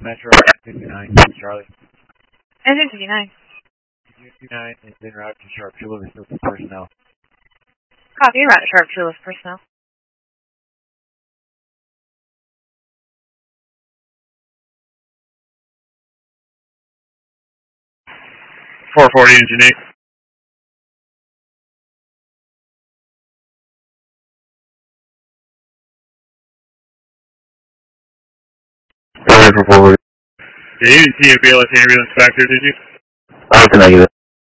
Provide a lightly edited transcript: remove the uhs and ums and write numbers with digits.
Metro 59, Charlie. Engine 59. Engine 59 is en route to Sharp Fuel with personnel. Copy, en route to Sharp Fuel with personnel. .440 Engine 8. Sorry for forward. Yeah, you didn't see a BLS ambulance back there, did you? I was negative.